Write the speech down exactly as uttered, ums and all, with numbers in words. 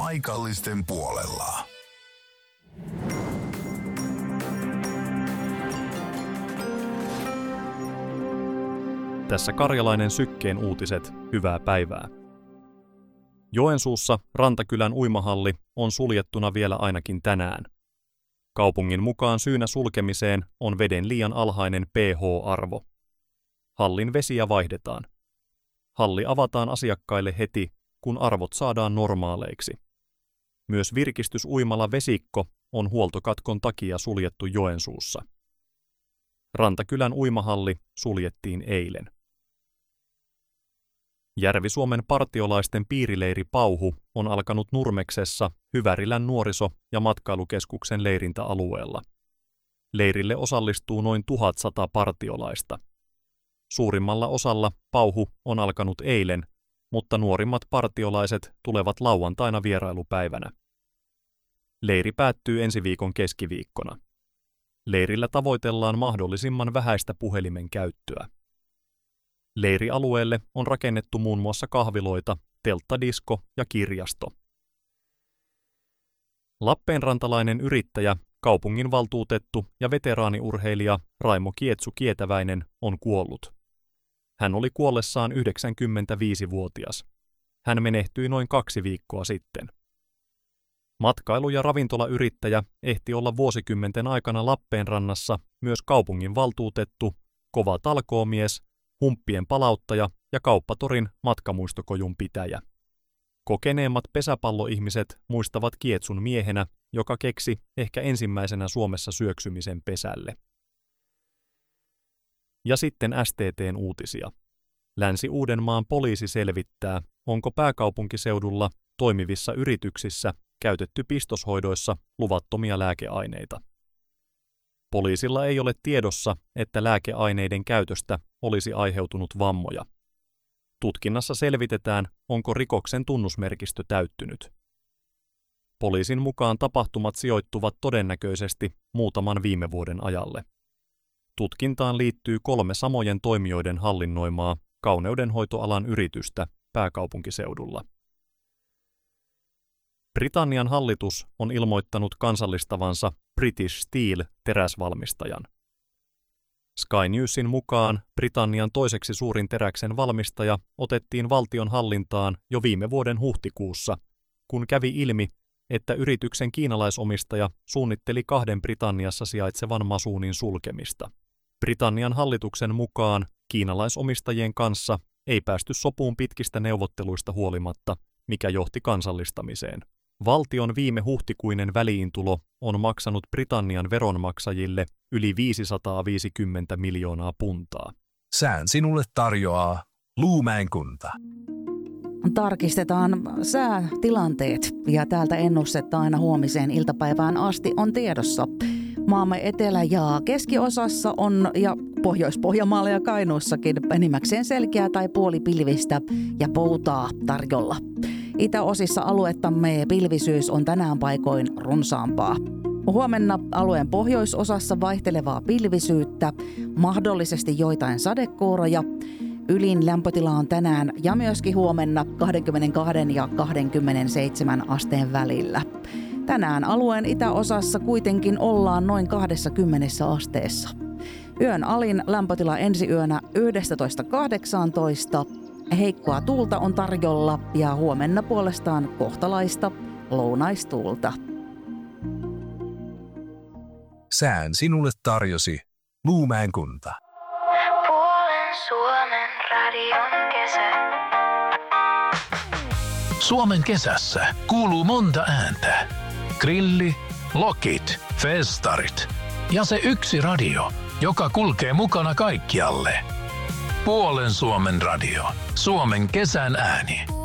paikallisten puolella. Tässä Karjalainen Sykkeen uutiset, hyvää päivää. Joensuussa Rantakylän uimahalli on suljettuna vielä ainakin tänään. Kaupungin mukaan syynä sulkemiseen on veden liian alhainen pH-arvo. Hallin vesiä vaihdetaan. Halli avataan asiakkaille heti, kun arvot saadaan normaaleiksi. Myös virkistysuimala Vesikko on huoltokatkon takia suljettu Joensuussa. Rantakylän uimahalli suljettiin eilen. Järvi-Suomen partiolaisten piirileiri Pauhu on alkanut Nurmeksessa Hyvärilän nuoriso- ja matkailukeskuksen leirintäalueella. Leirille osallistuu noin tuhatsata partiolaista. Suurimmalla osalla Pauhu on alkanut eilen, mutta nuorimmat partiolaiset tulevat lauantaina vierailupäivänä. Leiri päättyy ensi viikon keskiviikkona. Leirillä tavoitellaan mahdollisimman vähäistä puhelimen käyttöä. Leirialueelle on rakennettu muun muassa kahviloita, telttadisko ja kirjasto. Lappeenrantalainen yrittäjä, kaupunginvaltuutettu ja veteraaniurheilija Raimo Kietsu-Kietäväinen on kuollut. Hän oli kuollessaan yhdeksänkymmentäviisivuotias. Hän menehtyi noin kaksi viikkoa sitten. Matkailu- ja ravintolayrittäjä ehti olla vuosikymmenten aikana Lappeenrannassa myös kaupunginvaltuutettu, kova talkoomies, humppien palauttaja ja kauppatorin matkamuistokojun pitäjä. Kokeneemmat pesäpalloihmiset muistavat Kietsun miehenä, joka keksi ehkä ensimmäisenä Suomessa syöksymisen pesälle. Ja sitten S T T:n uutisia. Länsi-Uudenmaan poliisi selvittää, onko pääkaupunkiseudulla toimivissa yrityksissä käytetty pistoshoidoissa luvattomia lääkeaineita. Poliisilla ei ole tiedossa, että lääkeaineiden käytöstä olisi aiheutunut vammoja. Tutkinnassa selvitetään, onko rikoksen tunnusmerkistö täyttynyt. Poliisin mukaan tapahtumat sijoittuvat todennäköisesti muutaman viime vuoden ajalle. Tutkintaan liittyy kolme samojen toimijoiden hallinnoimaa kauneudenhoitoalan yritystä pääkaupunkiseudulla. Britannian hallitus on ilmoittanut kansallistavansa British Steel-teräsvalmistajan. Sky Newsin mukaan Britannian toiseksi suurin teräksen valmistaja otettiin valtion hallintaan jo viime vuoden huhtikuussa, kun kävi ilmi, että yrityksen kiinalaisomistaja suunnitteli kahden Britanniassa sijaitsevan masuunin sulkemista. Britannian hallituksen mukaan kiinalaisomistajien kanssa ei päästy sopuun pitkistä neuvotteluista huolimatta, mikä johti kansallistamiseen. Valtion viime huhtikuinen väliintulo on maksanut Britannian veronmaksajille yli viisisataaviisikymmentä miljoonaa puntaa. Sään sinulle tarjoaa Luumäen kunta. Tarkistetaan säätilanteet ja täältä ennustetta aina huomiseen iltapäivään asti on tiedossa. Maamme etelä- ja keskiosassa on ja Pohjois-Pohjanmaalla ja Kainuussakin enimmäkseen selkeää tai puolipilvistä ja poutaa tarjolla. Itäosissa aluettamme pilvisyys on tänään paikoin runsaampaa. Huomenna alueen pohjoisosassa vaihtelevaa pilvisyyttä, mahdollisesti joitain sadekuuroja. Ylin lämpötila on tänään ja myöskin huomenna kaksikymmentäkaksi ja kaksikymmentäseitsemän asteen välillä. Tänään alueen itäosassa kuitenkin ollaan noin kaksikymmentä asteessa. Yön alin lämpötila ensi yönä yksitoista kahdeksantoista. Heikkoa tuulta on tarjolla ja huomenna puolestaan kohtalaista lounaistuulta. Sään sinulle tarjosi Luumäen kunta. Puolen Suomen radion kesä. Suomen kesässä kuuluu monta ääntä. Grilli, lokit, festarit ja se yksi radio, joka kulkee mukana kaikkialle. Puolen Suomen radio. Suomen kesän ääni.